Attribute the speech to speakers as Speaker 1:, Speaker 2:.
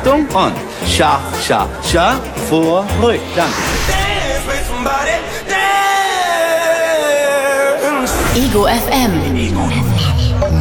Speaker 1: Achtung und scha, scha, scha, vor, ruhig. Danke.
Speaker 2: Ego FM.